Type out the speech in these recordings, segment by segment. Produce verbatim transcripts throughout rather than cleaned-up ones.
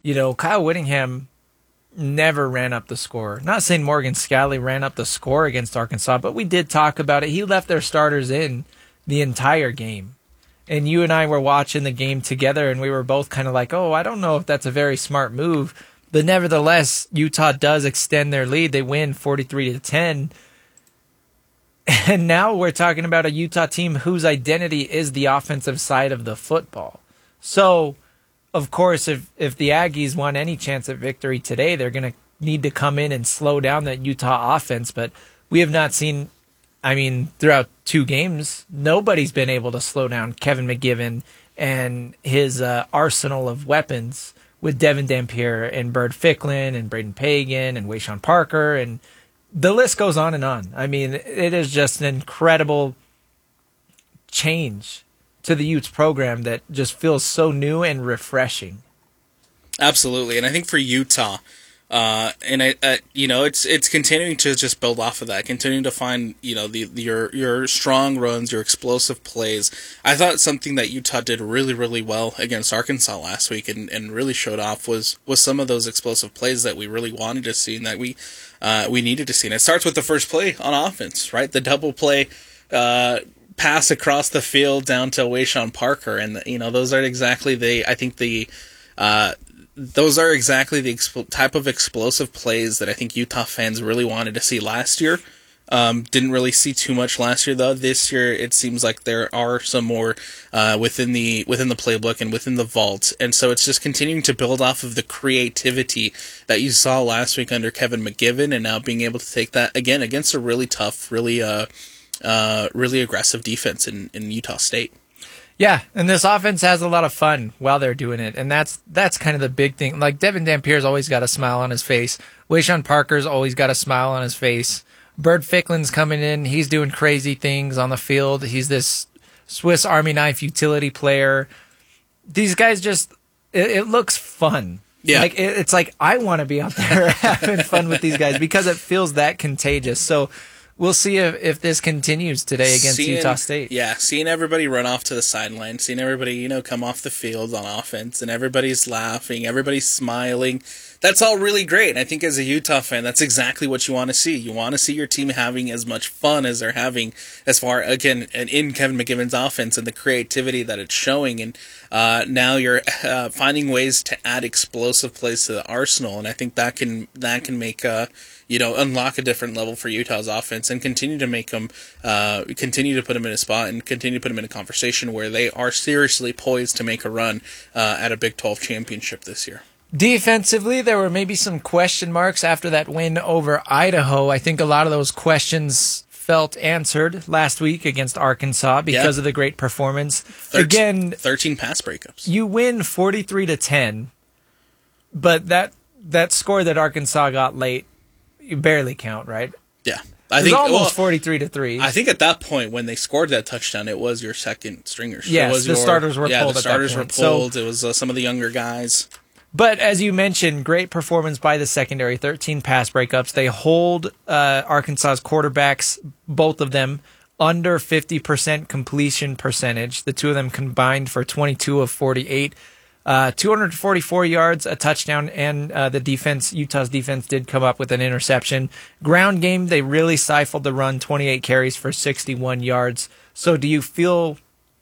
you know, Kyle Whittingham never ran up the score. Not saying Morgan Scalley ran up the score against Arkansas, but we did talk about it. He left their starters in the entire game. And you and I were watching the game together, and we were both kind of like, oh, I don't know if that's a very smart move. But nevertheless, Utah does extend their lead. They win forty-three to ten. And now we're talking about a Utah team whose identity is the offensive side of the football. So, of course, if, if the Aggies want any chance at victory today, they're going to need to come in and slow down that Utah offense. But we have not seen, I mean, throughout two games, nobody's been able to slow down Kevin McGivern and his uh, arsenal of weapons with Devin Dampier and Bird Ficklin and Braden Pagan and Wayshawn Parker, and the list goes on and on. I mean, it is just an incredible change to the Utes program that just feels so new and refreshing. Absolutely, and I think for Utah, uh, and I, uh, you know, it's it's continuing to just build off of that, continuing to find, you know, the, the your your strong runs, your explosive plays. I thought something that Utah did really really well against Arkansas last week, and, and really showed off was was some of those explosive plays that we really wanted to see and that we uh, we needed to see. And it starts with the first play on offense, right? The double play. Uh, pass across the field down to Wayshawn Parker, and you know those are exactly the I think the uh, those are exactly the exp- type of explosive plays that I think Utah fans really wanted to see last year. Um, didn't really see too much last year though. This year it seems like there are some more uh, within the within the playbook and within the vault, and so it's just continuing to build off of the creativity that you saw last week under Kevin McGivern, and now being able to take that again against a really tough, really uh, Uh, really aggressive defense in, in Utah State. Yeah, and this offense has a lot of fun while they're doing it, and that's that's kind of the big thing. Like, Devin Dampier's always got a smile on his face. Wayshawn Parker's always got a smile on his face. Bird Ficklin's coming in. He's doing crazy things on the field. He's this Swiss Army knife utility player. These guys just, it, it looks fun. Yeah. Like, it, it's like, I want to be out there having fun with these guys because it feels that contagious. So, we'll see if, if this continues today against seeing, Utah State. Yeah, seeing everybody run off to the sideline, seeing everybody, you know, come off the field on offense, and everybody's laughing, everybody's smiling. That's all really great. And I think as a Utah fan, that's exactly what you want to see. You want to see your team having as much fun as they're having as far, again, and in Kevin McGivern's offense and the creativity that it's showing. And uh, now you're uh, finding ways to add explosive plays to the arsenal. And I think that can, that can make, uh, you know, unlock a different level for Utah's offense and continue to make them, uh, continue to put them in a spot and continue to put them in a conversation where they are seriously poised to make a run uh, at a Big twelve championship this year. Defensively, there were maybe some question marks after that win over Idaho. I think a lot of those questions felt answered last week against Arkansas because yeah. of the great performance. thirteen, Again, thirteen pass breakups. You win forty-three to ten, but that that score that Arkansas got late, you barely count, right? Yeah. I it think, was almost well, forty-three to three. I think at that point when they scored that touchdown, it was your second stringers. Yes, it was the your, starters were yeah, pulled. the starters at that were point. pulled. So, it was uh, some of the younger guys. But as you mentioned, great performance by the secondary. thirteen pass breakups. They hold uh, Arkansas's quarterbacks, both of them, under fifty percent completion percentage. The two of them combined for twenty-two of forty-eight. Uh, two hundred forty-four yards, a touchdown, and uh, the defense, Utah's defense, did come up with an interception. Ground game, they really stifled the run, twenty-eight carries for sixty-one yards. So do you feel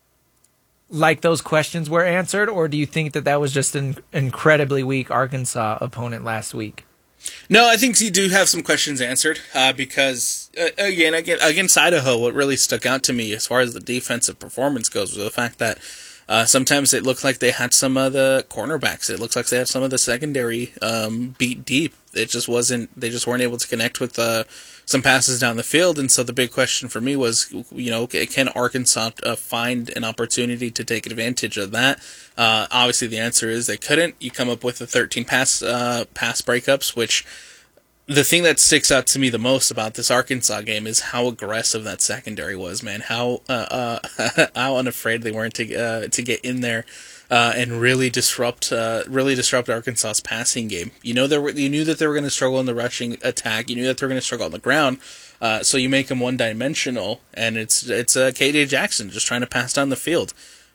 like those questions were answered, or do you think that that was just an incredibly weak Arkansas opponent last week? No, I think you do have some questions answered uh, because, uh, again, again, against Idaho, what really stuck out to me as far as the defensive performance goes was the fact that Uh, sometimes it looked like they had some of the cornerbacks. It looks like they had some of the secondary um, beat deep. It just wasn't. They just weren't able to connect with uh, some passes down the field. And so the big question for me was, you know, can Arkansas uh, find an opportunity to take advantage of that? Uh, obviously, the answer is they couldn't. You come up with the thirteen pass uh, pass breakups, which. The thing that sticks out to me the most about this Arkansas game is how aggressive that secondary was, man. How uh, uh, how unafraid they weren't to uh, to get in there uh, and really disrupt uh, really disrupt Arkansas's passing game. You know, there were, you knew that they were going to struggle in the rushing attack. You knew that they were going to struggle on the ground. Uh, so you make them one dimensional, and it's it's uh, K J Jackson just trying to pass down the field.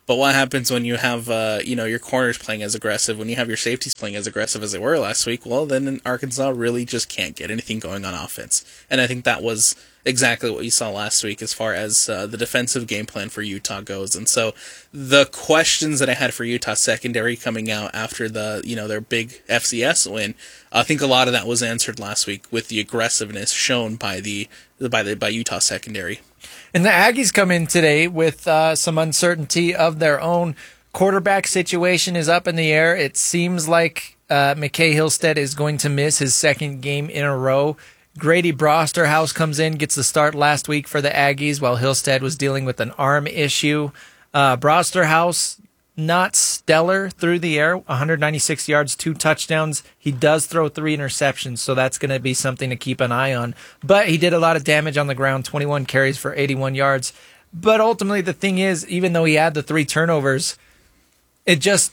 But what happens when you have, uh, you know, your corners playing as aggressive, when you have your safeties playing as aggressive as they were last week? Well, then Arkansas really just can't get anything going on offense. And I think that was exactly what you saw last week as far as uh, the defensive game plan for Utah goes. And so the questions that I had for Utah secondary coming out after the, you know, their big F C S win, I think a lot of that was answered last week with the aggressiveness shown by the by the by Utah secondary. And the Aggies come in today with uh, some uncertainty of their own. Quarterback situation is up in the air. It seems like uh, McKay Hillstead is going to miss his second game in a row. Grady Brosterhouse comes in, gets the start last week for the Aggies while Hillstead was dealing with an arm issue. Uh, Brosterhouse, not stellar through the air, one hundred ninety-six yards, two touchdowns. He does throw three interceptions, so that's going to be something to keep an eye on. But he did a lot of damage on the ground, twenty-one carries for eighty-one yards. But ultimately, the thing is, even though he had the three turnovers, it just,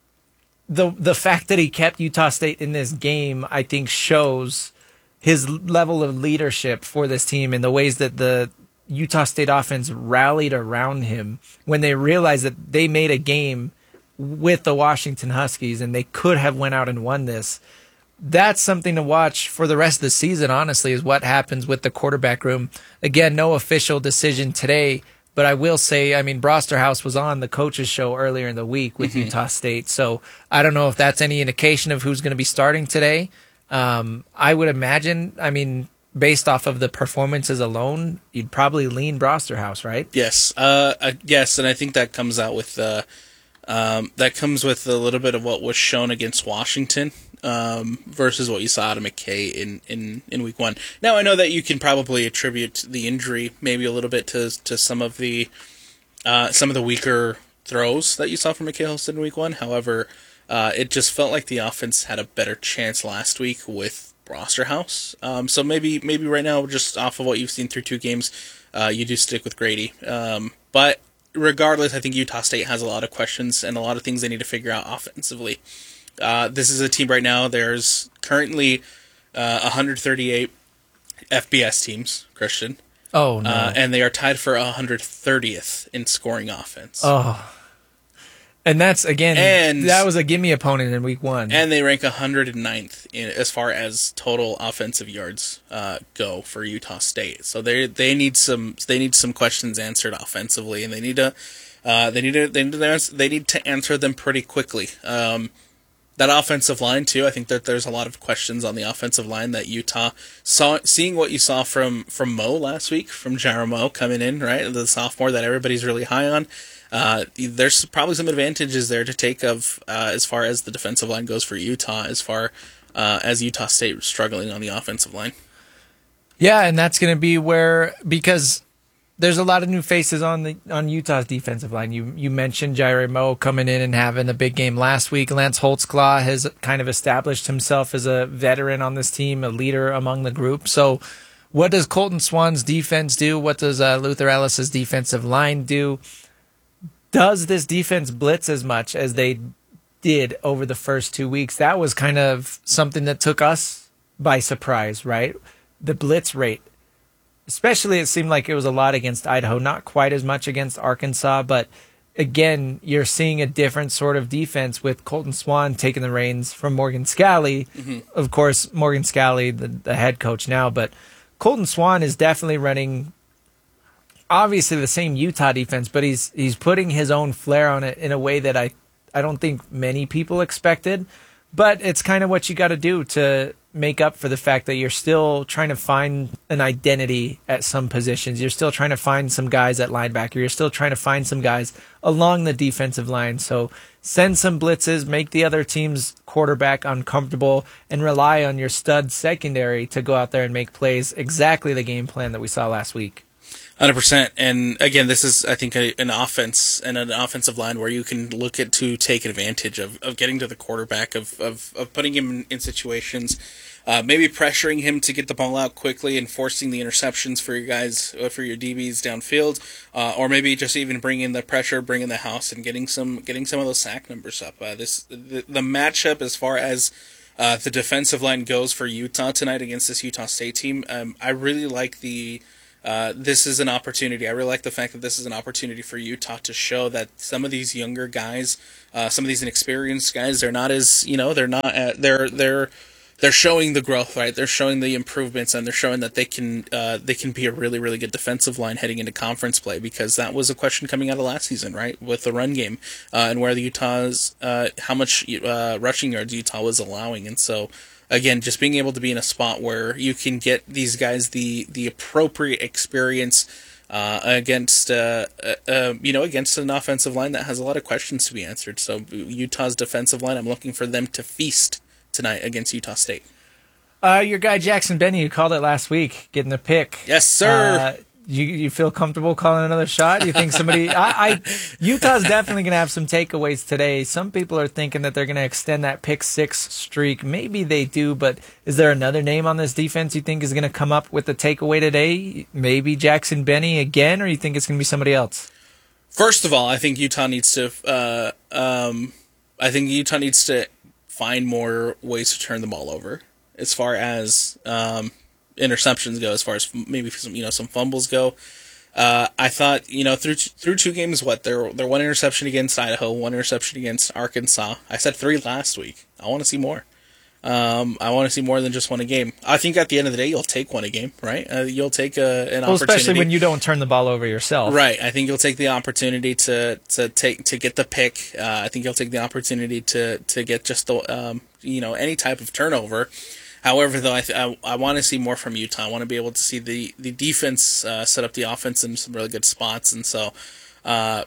the the fact that he kept Utah State in this game, I think, shows his level of leadership for this team and the ways that the Utah State offense rallied around him when they realized that they made a game with the Washington Huskies and they could have went out and won this. That's something to watch for the rest of the season, honestly, is what happens with the quarterback room. Again, no official decision today, but I will say, I mean, Brosterhouse was on the coaches show earlier in the week with mm-hmm. Utah State, so I don't know if that's any indication of who's going to be starting today. Um, I would imagine, I mean, based off of the performances alone, you'd probably lean Brosterhouse, right? Yes, uh, uh, yes, and I think that comes out with uh, um, that comes with a little bit of what was shown against Washington um, versus what you saw out of McKay in, in, in week one. Now I know that you can probably attribute the injury maybe a little bit to to some of the uh, some of the weaker throws that you saw from McKay Hillstead in week one. However, uh, it just felt like the offense had a better chance last week with Brosterhouse. Um, so maybe maybe right now, just off of what you've seen through two games, uh, you do stick with Grady. Um, but regardless, I think Utah State has a lot of questions and a lot of things they need to figure out offensively. Uh, this is a team right now, there's currently uh, one hundred thirty-eight F B S teams, Christian. Oh, no. Uh, and they are tied for one hundred thirtieth in scoring offense. Oh. And that's, again, and, that was a gimme opponent in week one. And they rank one hundred ninth in, as far as total offensive yards uh, go for Utah State. So they they need some they need some questions answered offensively, and they need to uh, they need to they need to answer, they need to answer them pretty quickly. Um, that offensive line too. I think that there's a lot of questions on the offensive line that Utah saw. Seeing what you saw from from Mo last week, from Jara Mo coming in, right, the sophomore that everybody's really high on. Uh, there's probably some advantages there to take of uh, as far as the defensive line goes for Utah, as far uh, as Utah State struggling on the offensive line. Yeah, and that's going to be where, because there's a lot of new faces on the on Utah's defensive line. You you mentioned Jaire Moe coming in and having a big game last week. Lance Holtzclaw has kind of established himself as a veteran on this team, a leader among the group. So what does Colton Swan's defense do? What does uh, Luther Ellis's defensive line do? Does this defense blitz as much as they did over the first two weeks? That was kind of something that took us by surprise, right? The blitz rate. Especially it seemed like it was a lot against Idaho, not quite as much against Arkansas, but again, you're seeing a different sort of defense with Colton Swan taking the reins from Morgan Scalley. Mm-hmm. Of course, Morgan Scalley, the, the head coach now, but Colton Swan is definitely running obviously the same Utah defense, but he's he's putting his own flair on it in a way that I, I don't think many people expected. But it's kind of what you got to do to make up for the fact that you're still trying to find an identity at some positions. You're still trying to find some guys at linebacker. You're still trying to find some guys along the defensive line. So send some blitzes, make the other team's quarterback uncomfortable, and rely on your stud secondary to go out there and make plays. Exactly the game plan that we saw last week. one hundred percent. And again, this is, I think, a, an offense and an offensive line where you can look at to take advantage of, of getting to the quarterback, of, of, of putting him in, in situations, uh, maybe pressuring him to get the ball out quickly and forcing the interceptions for your guys, uh, for your D Bs downfield, uh, or maybe just even bringing the pressure, bringing the house, and getting some getting some of those sack numbers up. Uh, this the, the matchup as far as uh, the defensive line goes for Utah tonight against this Utah State team. Um, I really like the uh, this is an opportunity. I really like the fact that this is an opportunity for Utah to show that some of these younger guys, uh, some of these inexperienced guys, they're not as, you know, they're not, uh, they're, they're, they're showing the growth, right? They're showing the improvements, and they're showing that they can, uh, they can be a really, really good defensive line heading into conference play, because that was a question coming out of last season, right? With the run game, uh, and where the Utah's, uh, how much, uh, rushing yards Utah was allowing. And so, again, just being able to be in a spot where you can get these guys the, the appropriate experience, uh, against, uh, uh, uh, you know, against an offensive line that has a lot of questions to be answered. So Utah's defensive line, I'm looking for them to feast tonight against Utah State. Uh, your guy Jackson Benny, you called it last week, getting the pick. Yes, sir. Uh, you you feel comfortable calling another shot? You think somebody? I, I Utah's definitely going to have some takeaways today. Some people are thinking that they're going to extend that pick six streak. Maybe they do, but is there another name on this defense you think is going to come up with the takeaway today? Maybe Jackson Benny again, or you think it's going to be somebody else? First of all, I think Utah needs to. Uh, um, I think Utah needs to find more ways to turn the ball over, as far as um, interceptions go, as far as maybe some, you know, some fumbles go. Uh, I thought, you know, through through two games, what there there one interception against Idaho, one interception against Arkansas. I said three last week. I want to see more. Um, I want to see more than just one a game. I think at the end of the day, you'll take one a game, right? Uh, you'll take a, an well, opportunity, especially when you don't turn the ball over yourself, right? I think you'll take the opportunity to to take to get the pick. Uh, I think you'll take the opportunity to to get just the um, you know, any type of turnover. However, though, I th- I, I want to see more from Utah. I want to be able to see the the defense uh, set up the offense in some really good spots, and so. Uh,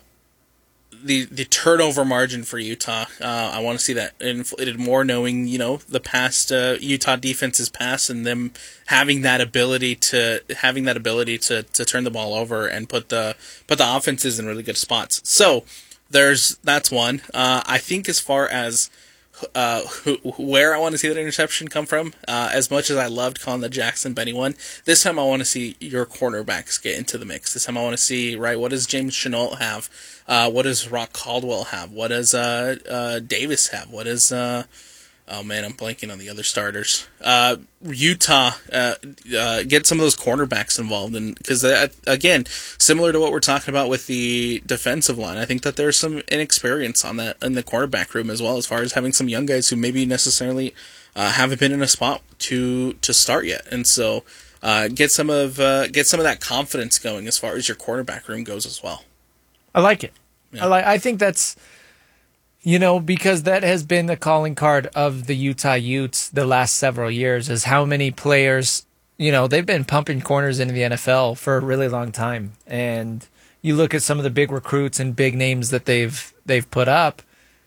The the turnover margin for Utah, uh, I want to see that inflated more, knowing, you know, the past uh, Utah defense's past, and them having that ability to having that ability to, to turn the ball over and put the put the offenses in really good spots. So there's that's one. Uh, I think as far as uh, who, where I want to see that interception come from, uh, as much as I loved calling the Jackson Benny one, this time I want to see your cornerbacks get into the mix. This time I want to see, right, what does James Chenault have? Uh, what does Rock Caldwell have? What does uh, uh, Davis have? What does uh, oh man, I'm blanking on the other starters. Uh, Utah uh, uh, get some of those cornerbacks involved, and because again, similar to what we're talking about with the defensive line, I think that there's some inexperience on that in the cornerback room as well, as far as having some young guys who maybe necessarily uh, haven't been in a spot to to start yet, and so uh, get some of uh, get some of that confidence going as far as your cornerback room goes as well. I like it. Yeah. I like. I think that's, you know, because that has been the calling card of the Utah Utes the last several years, is how many players, you know, they've been pumping corners into the N F L for a really long time. And you look at some of the big recruits and big names that they've they've put up.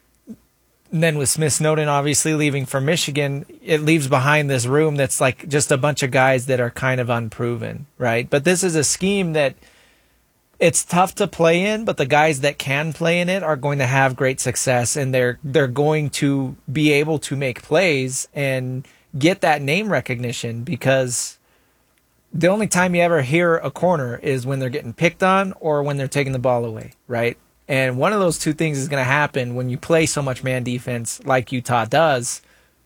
And then with Smith Snowden obviously leaving for Michigan, it leaves behind this room that's like just a bunch of guys that are kind of unproven, right? But this is a scheme that it's tough to play in, but the guys that can play in it are going to have great success, and they're they're going to be able to make plays and get that name recognition, because the only time you ever hear a corner is when they're getting picked on or when they're taking the ball away, right? And one of those two things is going to happen when you play so much man defense like Utah does.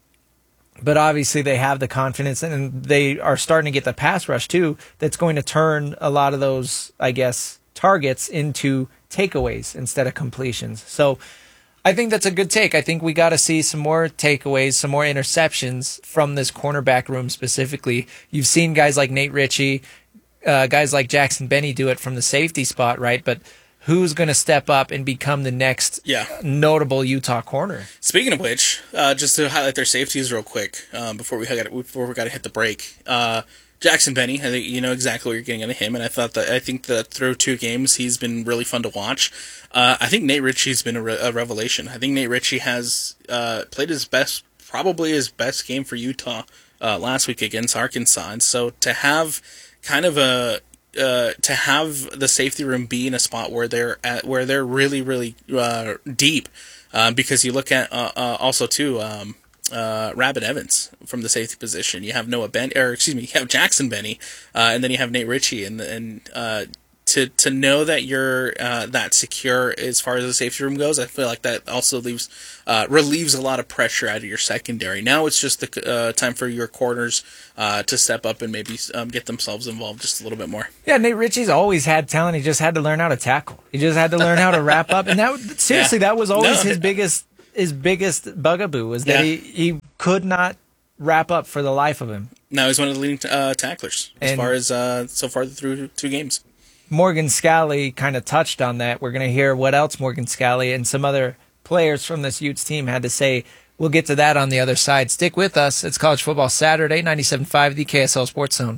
But obviously they have the confidence, and they are starting to get the pass rush too, that's going to turn a lot of those, I guess, targets into takeaways instead of completions. So I think that's a good take. I think we got to see some more takeaways, some more interceptions from this cornerback room specifically. You've seen guys like Nate Ritchie, uh, guys like Jackson Benny do it from the safety spot, right? But who's going to step up and become the next yeah. notable Utah corner? Speaking of which, uh, just to highlight their safeties real quick um, before we got before we got to hit the break. Uh, Jackson Benny, I think you know exactly what you're getting out of him, and I thought that I think that through two games he's been really fun to watch. Uh, I think Nate Ritchie's been a, re- a revelation. I think Nate Ritchie has uh, played his best, probably his best game for Utah uh, last week against Arkansas, and so to have kind of a uh, to have the safety room be in a spot where they're at, where they're really really uh, deep, uh, because you look at uh, uh, also too. Um, Uh, Rabbit Evans from the safety position. You have Noah Ben, or excuse me, you have Jackson Benny, uh, and then you have Nate Ritchie, and and uh, to to know that you're uh, that secure as far as the safety room goes, I feel like that also leaves uh, relieves a lot of pressure out of your secondary. Now it's just the uh, time for your corners uh, to step up and maybe um, get themselves involved just a little bit more. Yeah, Nate Ritchie's always had talent. He just had to learn how to tackle. He just had to learn how to wrap up. And that seriously, yeah. that was always no. his biggest his biggest bugaboo was that yeah. he, he could not wrap up for the life of him. Now he's one of the leading uh, tacklers as and far as uh, so far through two games. Morgan Scalley kind of touched on that. We're going to hear what else Morgan Scalley and some other players from this Utes team had to say. We'll get to that on the other side. Stick with us. It's College Football Saturday, ninety-seven point five, the K S L Sports Zone.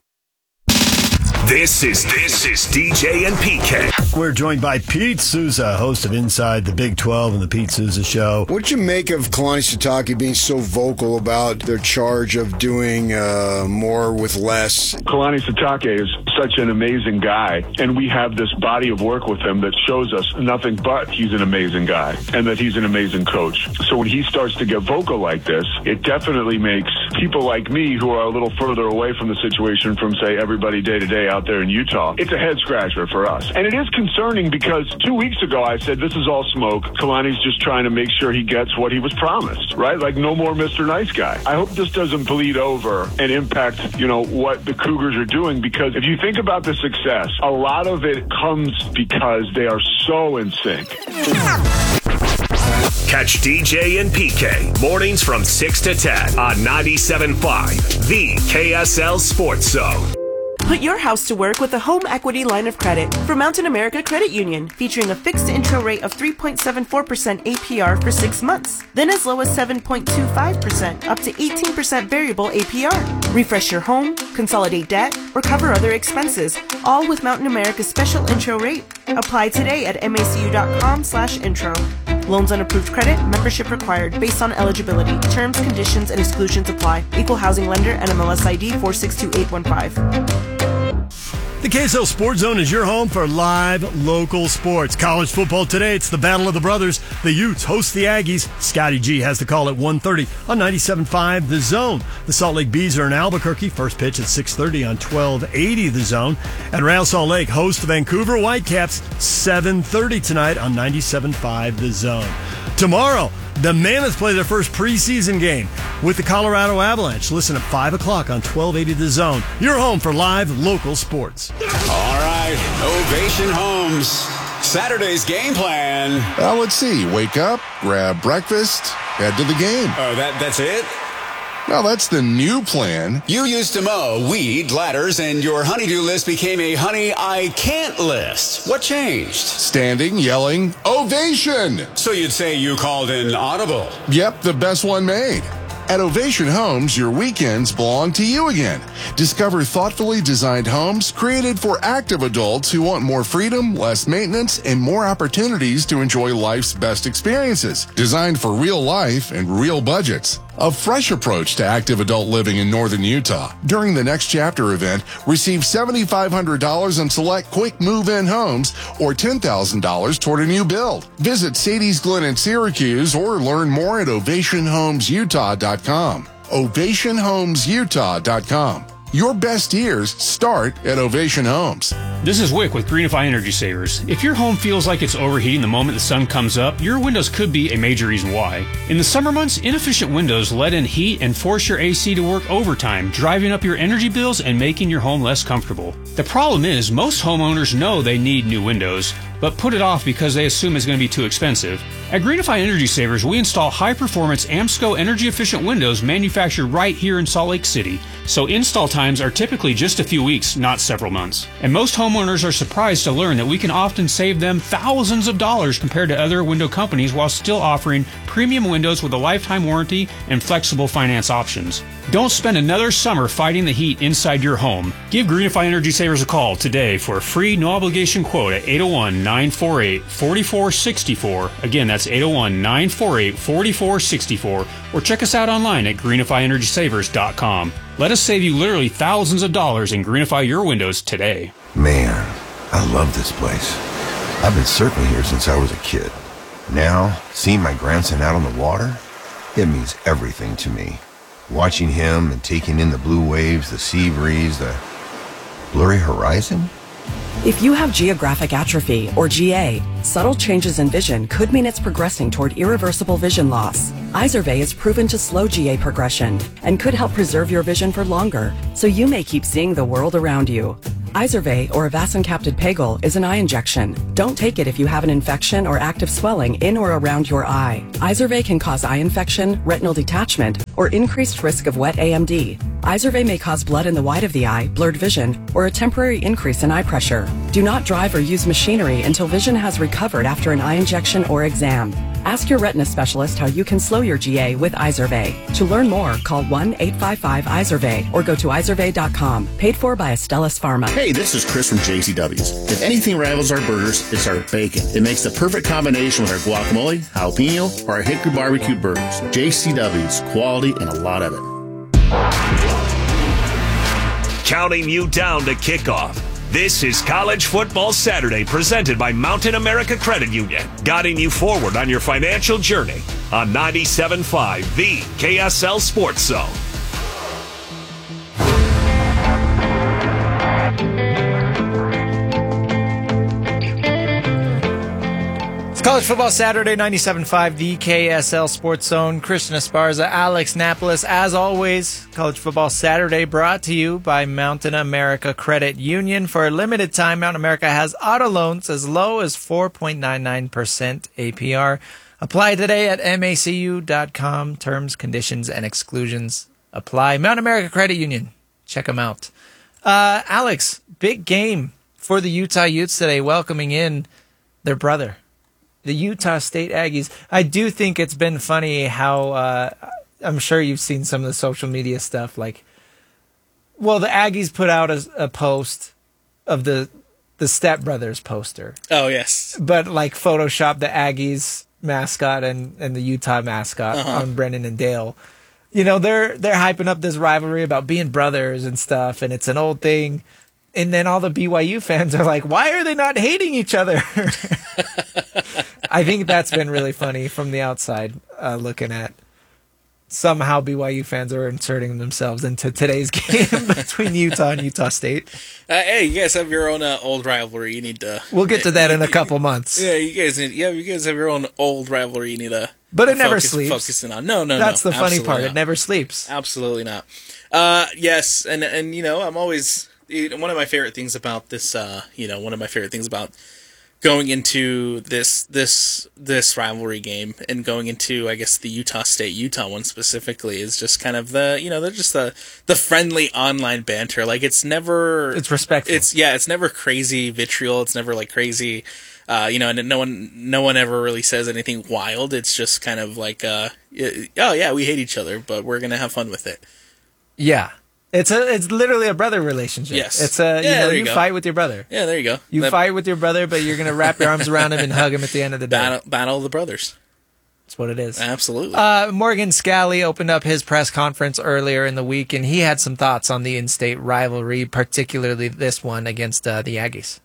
This is this is D J and P K. We're joined by Pete Souza, host of Inside the Big twelve and the Pete Souza Show. What'd you make of Kalani Sitake being so vocal about their charge of doing uh, more with less? Kalani Sitake is such an amazing guy, and we have this body of work with him that shows us nothing but he's an amazing guy and that he's an amazing coach. So when he starts to get vocal like this, it definitely makes people like me who are a little further away from the situation from, say, everybody day to day out there in Utah, it's a head scratcher for us. And it is concerning because two weeks ago I said this is all smoke. Kalani's just trying to make sure he gets what he was promised, right? Like no more Mister Nice Guy. I hope this doesn't bleed over and impact, you know, what the Cougars are doing, because if you think about the success, a lot of it comes because they are so in sync. Catch D J and P K mornings from six to ten on ninety-seven point five, the K S L Sports Zone. Put your house to work with a home equity line of credit from Mountain America Credit Union, featuring a fixed intro rate of three point seven four percent A P R for six months, then as low as seven point two five percent up to eighteen percent variable A P R. Refresh your home, consolidate debt, or cover other expenses, all with Mountain America's special intro rate. Apply today at macu.com slash intro. Loans on approved credit, membership required, based on eligibility. Terms, conditions, and exclusions apply. Equal housing lender, N M L S I D four six two eight one five. The K S L Sports Zone is your home for live local sports. College football today, it's the Battle of the Brothers. The Utes host the Aggies. Scotty G has the call at one thirty on ninety-seven point five The Zone. The Salt Lake Bees are in Albuquerque. First pitch at six thirty on twelve eighty The Zone. And Real Salt Lake hosts the Vancouver Whitecaps seven thirty tonight on ninety-seven point five The Zone. Tomorrow, the Mammoths play their first preseason game with the Colorado Avalanche. Listen at five o'clock on twelve eighty The Zone. Your home for live local sports. All right, Ovation Homes. Saturday's game plan. Well, let's see. Wake up, grab breakfast, head to the game. Oh, that that's it? Well, that's the new plan. You used to mow, weed, ladders, and your honeydew list became a honey I can't list. What changed? Standing, yelling, ovation! So you'd say you called an audible? Yep, the best one made. At Ovation Homes, your weekends belong to you again. Discover thoughtfully designed homes created for active adults who want more freedom, less maintenance, and more opportunities to enjoy life's best experiences. Designed for real life and real budgets. A fresh approach to active adult living in northern Utah. During the Next Chapter event, receive seven thousand five hundred dollars on select quick move-in homes or ten thousand dollars toward a new build. Visit Sadie's Glen in Syracuse or learn more at ovation homes utah dot com. ovation homes utah dot com. Your best years start at Ovation Homes. This is Wick with Greenify Energy Savers. If your home feels like it's overheating the moment the sun comes up, your windows could be a major reason why. In the summer months, inefficient windows let in heat and force your A C to work overtime, driving up your energy bills and making your home less comfortable. The problem is, most homeowners know they need new windows, but put it off because they assume it's going to be too expensive. At Greenify Energy Savers, we install high-performance AMSCO energy-efficient windows manufactured right here in Salt Lake City, so install times are typically just a few weeks, not several months. And most homeowners are surprised to learn that we can often save them thousands of dollars compared to other window companies while still offering premium windows with a lifetime warranty and flexible finance options. Don't spend another summer fighting the heat inside your home. Give Greenify Energy Savers a call today for a free no-obligation quote at eight oh one, nine four eight, four four six four. Again, that's eight oh one, nine four eight, four four six four. Or check us out online at greenify energy savers dot com. Let us save you literally thousands of dollars and greenify your windows today. Man, I love this place. I've been surfing here since I was a kid. Now, seeing my grandson out on the water, it means everything to me. Watching him and taking in the blue waves, the sea breeze, the blurry horizon, If you have geographic atrophy, or G A, subtle changes in vision could mean it's progressing toward irreversible vision loss. Izervay is proven to slow G A progression and could help preserve your vision for longer, so you may keep seeing the world around you. Izervay, or avacincaptad pegol, is an eye injection. Don't take it if you have an infection or active swelling in or around your eye. Izervay can cause eye infection, retinal detachment, or increased risk of wet A M D. Izervay may cause blood in the white of the eye, blurred vision, or a temporary increase in eye pressure. Do not drive or use machinery until vision has recovered after an eye injection or exam. Ask your retina specialist how you can slow your G A with Izervay. To learn more, call one eight five five Izervay or go to izervay dot com. Paid for by Astellas Pharma. Hey, this is Chris from J C W's. If anything rivals our burgers, it's our bacon. It makes the perfect combination with our guacamole, jalapeno, or our hickory barbecue burgers. J C W's, quality and a lot of it. Counting you down to kickoff. This is College Football Saturday, presented by Mountain America Credit Union, guiding you forward on your financial journey on ninety-seven point five, the K S L Sports Zone. College Football Saturday, ninety-seven point five, the K S L Sports Zone. Christian Esparza, Alex Napolis. As always, College Football Saturday brought to you by Mountain America Credit Union. For a limited time, Mountain America has auto loans as low as four point nine nine percent A P R. Apply today at M A C U dot com. Terms, conditions, and exclusions apply. Mountain America Credit Union. Check them out. Uh, Alex, big game for the Utah Utes today, welcoming in their brother, the Utah State Aggies. I do think it's been funny how, uh, I'm sure you've seen some of the social media stuff. Like, well, the Aggies put out a, a post of the the Step Brothers poster. Oh, yes. But, like, Photoshop the Aggies mascot and, and the Utah mascot Uh-huh. on Brennan and Dale. You know, they're they're hyping up this rivalry about being brothers and stuff, and it's an old thing. And then all the B Y U fans are like, why are they not hating each other? I think that's been really funny from the outside, uh, looking at somehow B Y U fans are inserting themselves into today's game between Utah and Utah State. Uh, hey, you guys have your own uh, old rivalry. You need to. We'll get to that in a couple months. Yeah, you guys need. Yeah, you guys have your own old rivalry. You need to. But it never focus, sleeps. Focusing on no, no, That's no. the funny Absolutely part. not. It never sleeps. Absolutely not. Uh, yes, and and you know, I'm always one of my favorite things about this. Uh, you know, one of my favorite things about going into this this this rivalry game and going into, I guess, the Utah State Utah one specifically is just kind of the, you know, they're just the the friendly online banter. Like, it's never it's respectful. It's yeah, it's never crazy vitriol. It's never like crazy, uh, you know, and no one no one ever really says anything wild. It's just kind of like, uh, oh yeah, we hate each other, but we're gonna have fun with it. Yeah. It's a it's literally a brother relationship. Yes. It's a you Yeah, know there you, you go. fight with your brother. Yeah, there you go. You That- fight with your brother, but you're gonna wrap your arms around him and hug him at the end of the day. Battle, battle of the brothers. That's what it is. Absolutely. Uh, Morgan Scally opened up his press conference earlier in the week, and he had some thoughts on the in-state rivalry, particularly this one against uh, the Aggies.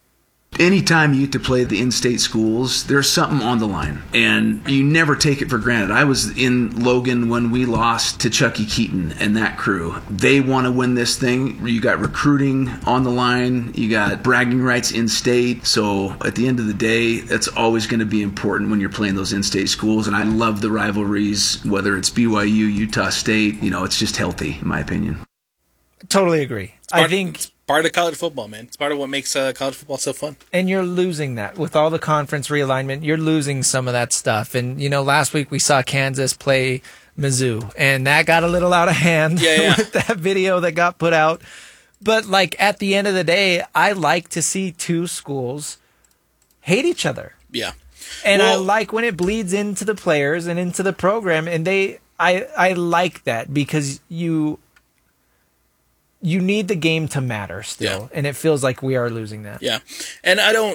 Anytime you get to play the in-state schools, there's something on the line, and you never take it for granted. I was in Logan when we lost to Chucky Keaton and that crew. They want to win this thing. You got recruiting on the line. You got bragging rights in-state. So at the end of the day, that's always going to be important when you're playing those in-state schools, and I love the rivalries, whether it's B Y U, Utah State. You know, it's just healthy, in my opinion. Totally agree. I think it's part of college football, man. It's part of what makes uh, college football so fun. And you're losing that with all the conference realignment. You're losing some of that stuff. And, you know, last week we saw Kansas play Mizzou, and that got a little out of hand Yeah, yeah. with that video that got put out. But, like, at the end of the day, I like to see two schools hate each other. Yeah. And I Well- like when it bleeds into the players and into the program. And they, I, I like that because you... You need the game to matter still, and it feels like we are losing that. Yeah. And I don't...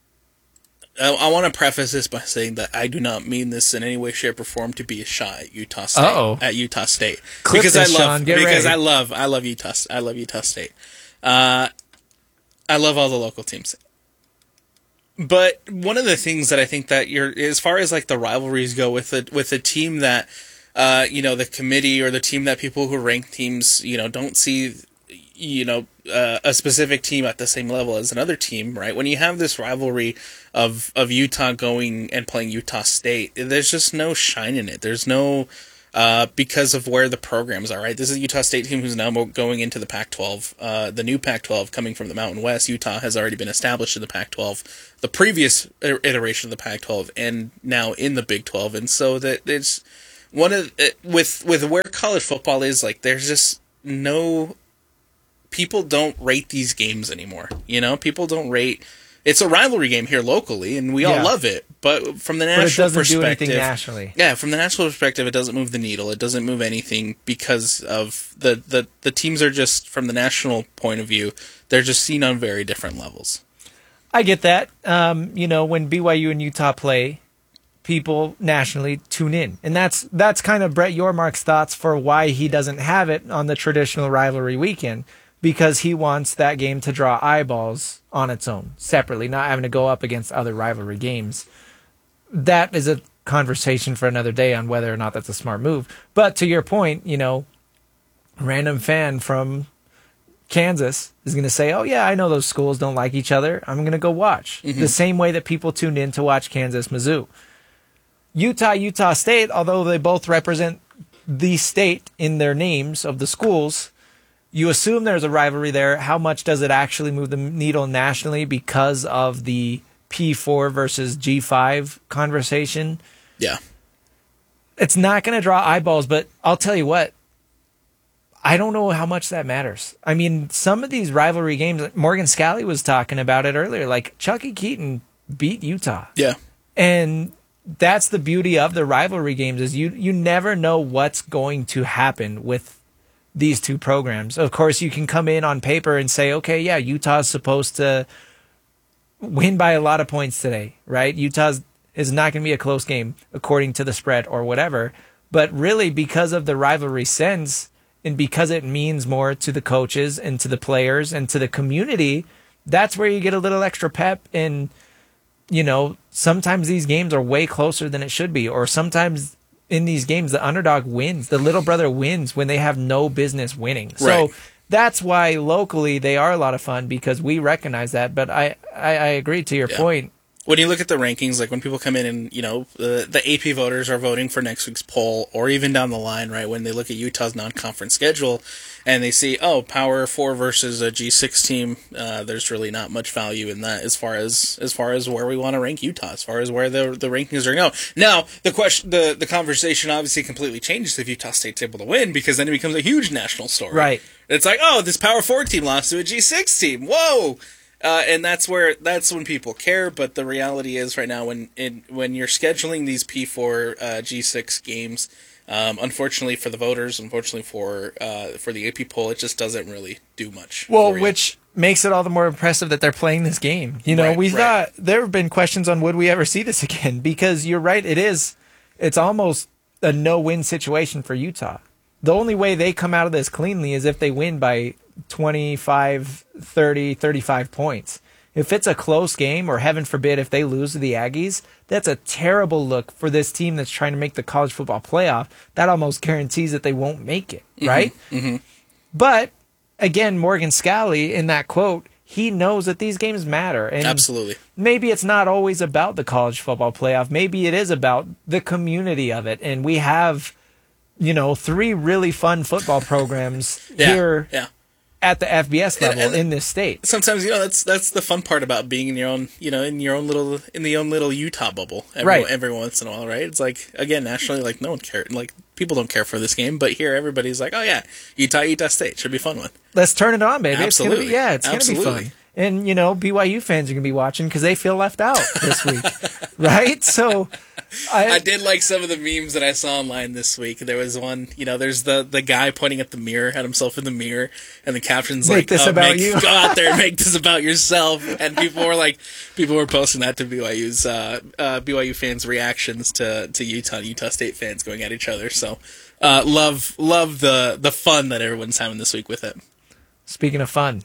I, I want to preface this by saying that I do not mean this in any way, shape, or form to be a shot at Utah State. Uh-oh. At Utah State. Clip because this, I love Sean. Get because ready. I love I love Utah I love Utah State. Uh, I love all the local teams. But one of the things that I think that you're, as far as like the rivalries go with a, with a team that, uh, you know, the committee or the team that people who rank teams, you know, don't see you know, uh, a specific team at the same level as another team, right? When you have this rivalry of of Utah going and playing Utah State, there's just no shine in it. There's no, uh, because of where the programs are, right? This is a Utah State team who's now going into the Pac twelve. Uh, the new Pac twelve coming from the Mountain West. Utah has already been established in the Pac twelve, the previous iteration of the Pac twelve, and now in the Big twelve. And so that it's one of with with where college football is, like, there's just no, people don't rate these games anymore. You know, people don't rate. It's a rivalry game here locally, and we Yeah. all love it. But from the But it national doesn't do perspective, anything nationally. yeah, from the national perspective, it doesn't move the needle. It doesn't move anything because of the the the teams are just, from the national point of view, they're just seen on very different levels. I get that. Um, you know, when B Y U and Utah play, people nationally tune in, and that's that's kind of Brett Yormark's thoughts for why he doesn't have it on the traditional rivalry weekend, because he wants that game to draw eyeballs on its own, separately, not having to go up against other rivalry games. That is a conversation for another day on whether or not that's a smart move. But to your point, you know, a random fan from Kansas is going to say, oh, yeah, I know those schools don't like each other. I'm going to go watch. Mhm. The same way that people tuned in to watch Kansas, Mizzou. Utah, Utah State, although they both represent the state in their names of the schools, you assume there's a rivalry there. How much does it actually move the needle nationally because of the P four versus G five conversation? Yeah. It's not going to draw eyeballs, but I'll tell you what, I don't know how much that matters. I mean, some of these rivalry games, Morgan Scalley was talking about it earlier, like Chucky Keaton beat Utah. Yeah. And that's the beauty of the rivalry games, is you you never know what's going to happen with these two programs. Of course, you can come in on paper and say, okay, yeah, Utah's supposed to win by a lot of points today, right? Utah's is not going to be a close game according to the spread or whatever. But really, because of the rivalry sense, and because it means more to the coaches and to the players and to the community, that's where you get a little extra pep. And, you know, sometimes these games are way closer than it should be, or sometimes in these games, the underdog wins. The little brother wins when they have no business winning. So Right. that's why locally they are a lot of fun, because we recognize that. But I, I, I agree to your Yeah. point. When you look at the rankings, like when people come in and, you know, the, the A P voters are voting for next week's poll, or even down the line, right, when they look at Utah's non-conference schedule and they see, oh, Power four versus a G six team, uh, there's really not much value in that as far as as far as where we want to rank Utah, as far as where the the rankings are going. Now, the question, the, the conversation obviously completely changes if Utah State's able to win, because then it becomes a huge national story. Right. It's like, oh, this Power four team lost to a G six team. Whoa! Uh, and that's where that's when people care. But the reality is, right now, when in, when you're scheduling these P four uh, G six games, um, unfortunately for the voters, unfortunately for uh, for the A P poll, it just doesn't really do much. Well, for you. which makes it all the more impressive that they're playing this game. You know, Right, we right. thought there have been questions on would we ever see this again, because you're right, it is. It's almost a no-win situation for Utah. The only way they come out of this cleanly is if they win by twenty-five, thirty, thirty-five points. If it's a close game, or heaven forbid if they lose to the Aggies, that's a terrible look for this team that's trying to make the college football playoff. That almost guarantees that they won't make it, right? Mm-hmm. But again, Morgan Scalley, in that quote, he knows that these games matter. And Absolutely. maybe it's not always about the college football playoff. Maybe it is about the community of it. And we have, you know, three really fun football programs Yeah, here yeah. at the F B S level And- and in this state. Sometimes, you know, that's that's the fun part about being in your own, you know, in your own little in the own little Utah bubble. Every, Right. Every once in a while, right? It's like, again, nationally, like no one cares. Like people don't care for this game, but here everybody's like, oh yeah, Utah, Utah State should be a fun one. Let's turn it on, baby. It's gonna Absolutely. be, yeah, it's going to be Absolutely. fun. And, you know, B Y U fans are going to be watching because they feel left out this week, right? So I, I did like some of the memes that I saw online this week. There was one, you know, there's the, the guy pointing at the mirror, at himself in the mirror, and the caption's Make like, this oh, about make, you. go out there and make this about yourself. And people were like, people were posting that to B Y U's, uh, uh, B Y U fans' reactions to, to Utah and Utah State fans going at each other. So, uh, love, love the, the fun that everyone's having this week with it. Speaking of fun,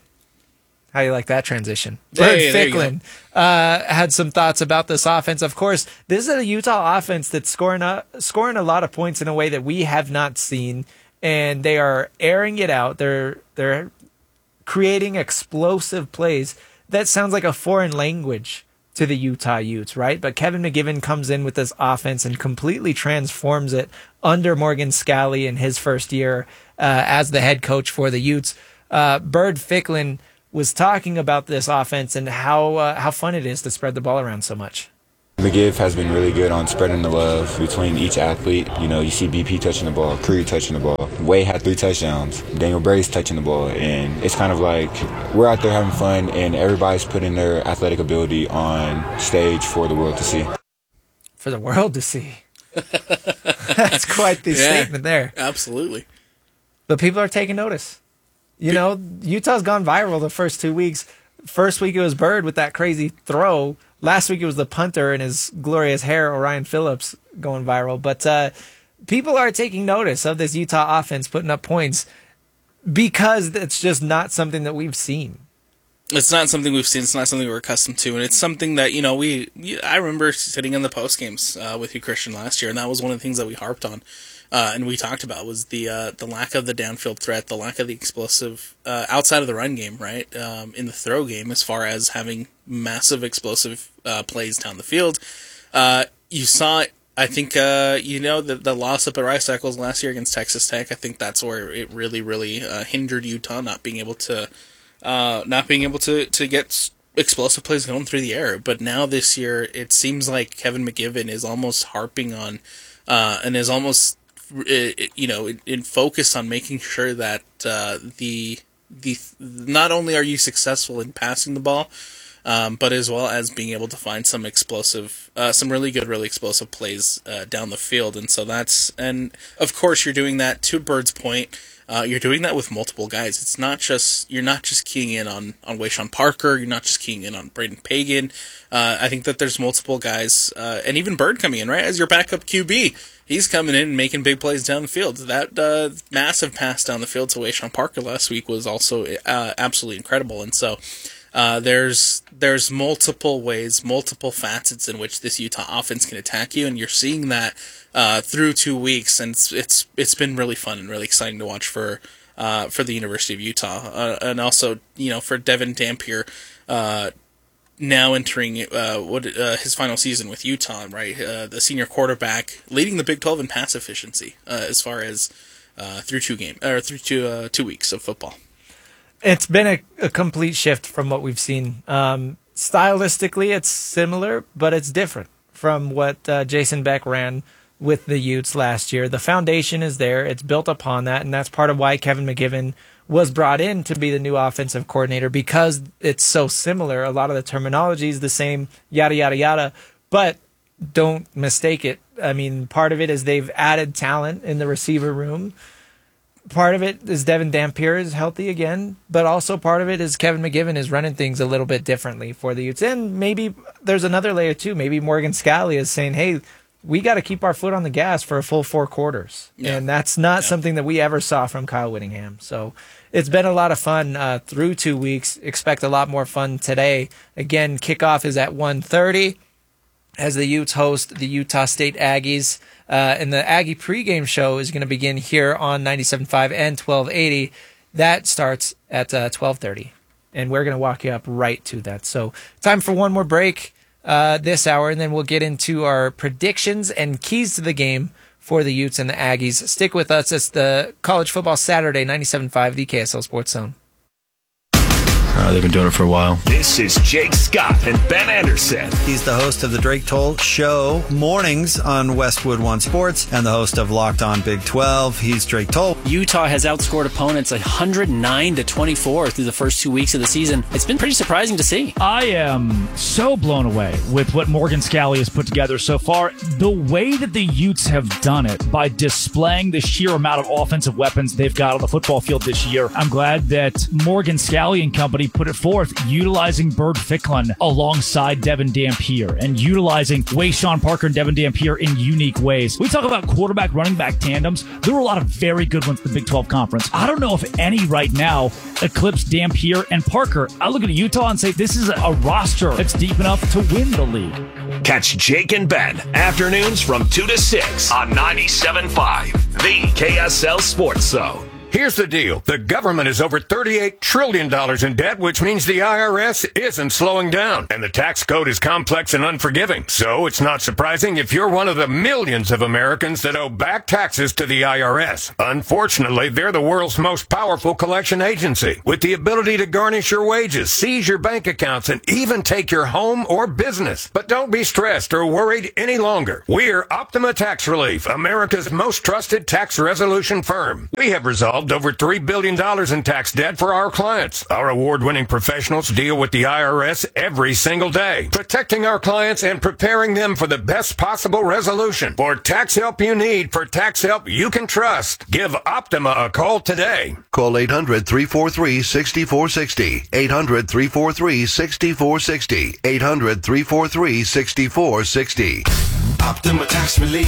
how you like that transition? Hey, Bird there you Ficklin uh, had some thoughts about this offense. Of course, this is a Utah offense that's scoring a, scoring a lot of points in a way that we have not seen, and they are airing it out. They're they're creating explosive plays. That sounds like a foreign language to the Utah Utes, right? But Kevin McGiven comes in with this offense and completely transforms it under Morgan Scalley in his first year uh, as the head coach for the Utes. Uh, Bird Ficklin was talking about this offense and how uh, how fun it is to spread the ball around so much. McGive has been really good on spreading the love between each athlete. You know, you see B P touching the ball, Creed touching the ball. Wade had three touchdowns. Daniel Bray's touching the ball. And it's kind of like we're out there having fun, and everybody's putting their athletic ability on stage for the world to see. For the world to see. That's quite the yeah, statement there. Absolutely. But people are taking notice. You know, Utah's gone viral the first two weeks. First week it was Bird with that crazy throw. Last week it was the punter and his glorious hair, Orion Phillips, going viral. But uh, people are taking notice of this Utah offense putting up points because it's just not something that we've seen. It's not something we've seen. It's not something we're accustomed to. And it's something that, you know, we, I remember sitting in the post games uh, with you, Christian, last year, and that was one of the things that we harped on. Uh, and we talked about was the uh, the lack of the downfield threat, the lack of the explosive uh, outside of the run game, right? Um, in the throw game, as far as having massive explosive uh, plays down the field. Uh, you saw, I think, uh, you know, the the loss up at Rice Eccles last year against Texas Tech. I think that's where it really, really uh, hindered Utah not being able to uh, not being able to to get explosive plays going through the air. But now this year, it seems like Kevin McGiven is almost harping on uh, and is almost you know, in, in focus on making sure that uh, the the not only are you successful in passing the ball, um, but as well as being able to find some explosive, uh, some really good, really explosive plays uh, down the field. And so that's, and of course you're doing that to Bird's point. Uh, you're doing that with multiple guys. It's not just, you're not just keying in on, on Wayshawn Parker. You're not just keying in on Braden Pagan. Uh, I think that there's multiple guys, uh, and even Bird coming in, right? As your backup Q B. He's coming in and making big plays down the field. That uh, massive pass down the field to Wayshawn Parker last week was also uh, absolutely incredible. And so uh, there's there's multiple ways, multiple facets in which this Utah offense can attack you, and you're seeing that uh, through two weeks. And it's it's it's been really fun and really exciting to watch for uh, for the University of Utah, uh, and also you know for Devin Dampier. Uh, Now entering uh, what uh, his final season with Utah, right? Uh, the senior quarterback leading the Big twelve in pass efficiency uh, as far as uh, through two game or through two uh, two weeks of football. It's been a, a complete shift from what we've seen. Um, stylistically, it's similar, but it's different from what uh, Jason Beck ran with the Utes last year. The foundation is there; it's built upon that, and that's part of why Kevin McGiven was brought in to be the new offensive coordinator, because it's so similar. A lot of the terminology is the same, yada, yada, yada. But don't mistake it. I mean, part of it is they've added talent in the receiver room. Part of it is Devin Dampier is healthy again. But also part of it is Kevin McGiven is running things a little bit differently for the Utes. And maybe there's another layer too. Maybe Morgan Scalley is saying, hey, we got to keep our foot on the gas for a full four quarters. Yeah. And that's not yeah. something that we ever saw from Kyle Whittingham. So it's been a lot of fun uh, through two weeks. Expect a lot more fun today. Again, kickoff is at one thirty as the Utes host the Utah State Aggies. Uh, and the Aggie pregame show is going to begin here on ninety-seven point five and twelve eighty. That starts at uh, twelve thirty. And we're going to walk you up right to that. So time for one more break uh, this hour, and then we'll get into our predictions and keys to the game for the Utes and the Aggies. Stick with us. It's the College Football Saturday, ninety-seven point five, the K S L Sports Zone. Uh, they've been doing it for a while. This is Jake Scott and Ben Anderson. He's the host of the Drake Toll Show mornings on Westwood One Sports and the host of Locked On Big twelve. He's Drake Toll. Utah has outscored opponents one hundred nine to twenty-four through the first two weeks of the season. It's been pretty surprising to see. I am so blown away with what Morgan Scalley has put together so far. The way that the Utes have done it by displaying the sheer amount of offensive weapons they've got on the football field this year. I'm glad that Morgan Scalley and company put it forth, utilizing Bird Ficklin alongside Devin Dampier and utilizing Wayshawn Parker and Devin Dampier in unique ways. We talk about quarterback running back tandems. There were a lot of very good ones in the Big twelve Conference. I don't know if any right now eclipse Dampier and Parker. I look at Utah and say this is a roster that's deep enough to win the league. Catch Jake and Ben afternoons from two to six on ninety-seven point five, the K S L Sports Zone. Here's the deal. The government is over thirty-eight trillion dollars in debt, which means the I R S isn't slowing down. And the tax code is complex and unforgiving. So it's not surprising if you're one of the millions of Americans that owe back taxes to the I R S. Unfortunately, they're the world's most powerful collection agency, with the ability to garnish your wages, seize your bank accounts, and even take your home or business. But don't be stressed or worried any longer. We're Optima Tax Relief, America's most trusted tax resolution firm. We have resolved over three billion dollars in tax debt for our clients. Our award-winning professionals deal with the I R S every single day, protecting our clients and preparing them for the best possible resolution. For tax help you need, for tax help you can trust, give Optima a call today. Call eight hundred, three four three, six four six zero. eight hundred, three four three, six four six zero. eight hundred, three four three, six four six zero. Optima Tax Relief.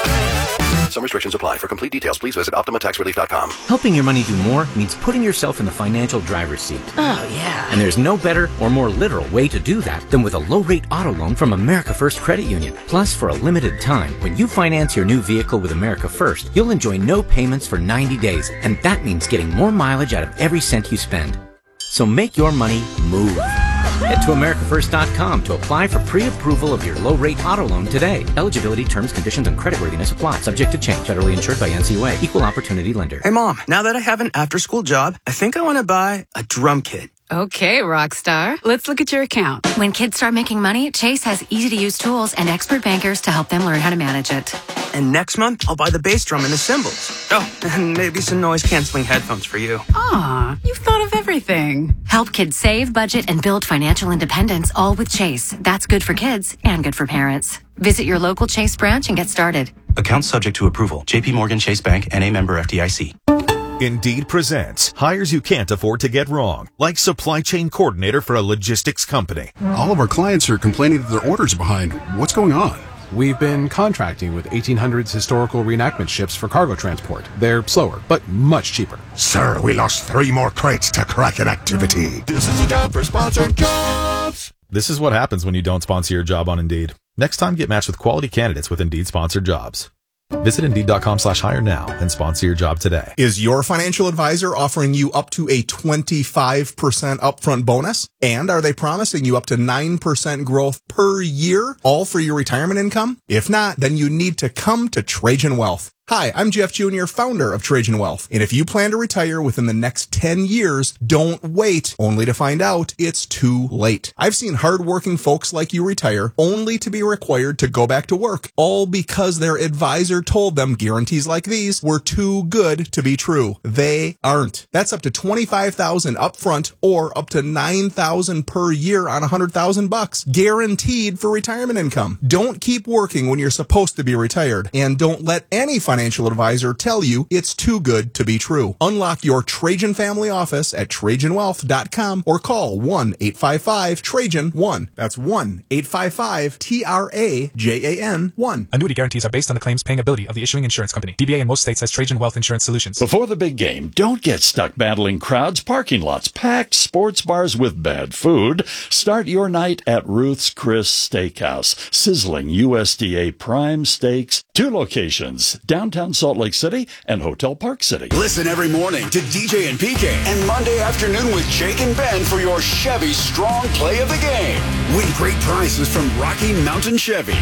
Some restrictions apply. For complete details, please visit optima tax relief dot com. Helping your money do more means putting yourself in the financial driver's seat. Oh, yeah. And there's no better or more literal way to do that than with a low-rate auto loan from America First Credit Union. Plus, for a limited time, when you finance your new vehicle with America First, you'll enjoy no payments for ninety days, and that means getting more mileage out of every cent you spend. So make your money move. Head to america first dot com to apply for pre-approval of your low-rate auto loan today. Eligibility, terms, conditions, and creditworthiness apply. Subject to change. Federally insured by N C U A. Equal opportunity lender. Hey, Mom, now that I have an after-school job, I think I want to buy a drum kit. Okay, Rockstar. Let's look at your account. When kids start making money, Chase has easy-to-use tools and expert bankers to help them learn how to manage it. And next month, I'll buy the bass drum and the cymbals. Oh, and maybe some noise-canceling headphones for you. Aw, you've thought of everything. Help kids save, budget, and build financial independence, all with Chase. That's good for kids and good for parents. Visit your local Chase branch and get started. Account subject to approval. J P Morgan Chase Bank, N A member F D I C. Indeed presents hires you can't afford to get wrong, like supply chain coordinator for a logistics company. All of our clients are complaining that their orders are behind. What's going on? We've been contracting with eighteen hundreds historical reenactment ships for cargo transport. They're slower, but much cheaper. Sir, we lost three more crates to Kraken activity. This is a job for sponsored jobs. This is what happens when you don't sponsor your job on Indeed. Next time, get matched with quality candidates with Indeed sponsored jobs. Visit Indeed.com slash hire now and sponsor your job today. Is your financial advisor offering you up to a twenty-five percent upfront bonus? And are they promising you up to nine percent growth per year, all for your retirement income? If not, then you need to come to Trajan Wealth. Hi, I'm Jeff Junior, founder of Trajan Wealth. And if you plan to retire within the next ten years, don't wait only to find out it's too late. I've seen hardworking folks like you retire only to be required to go back to work, all because their advisor told them guarantees like these were too good to be true. They aren't. That's up to twenty-five thousand dollars upfront or up to nine thousand dollars per year on one hundred thousand bucks, guaranteed for retirement income. Don't keep working when you're supposed to be retired, and don't let any financial Financial advisor tell you it's too good to be true. Unlock your Trajan family office at Trajan Wealth dot com or call one eight five five Trajan one. That's one eight five five T R A J A N one. Annuity guarantees are based on the claims paying ability of the issuing insurance company. D B A in most states has Trajan Wealth Insurance Solutions. Before the big game, don't get stuck battling crowds, parking lots, packed sports bars with bad food. Start your night at Ruth's Chris Steakhouse. Sizzling U S D A prime steaks. Two locations, downtown Salt Lake City and Hotel Park City. Listen every morning to D J and P K and Monday afternoon with Jake and Ben for your Chevy Strong Play of the Game. Win great prizes from Rocky Mountain Chevy.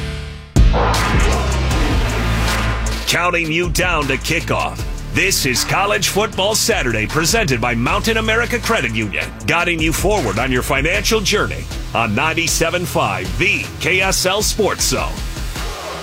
Counting you down to kickoff. This is College Football Saturday, presented by Mountain America Credit Union, guiding you forward on your financial journey on ninety-seven point five, the K S L Sports Zone.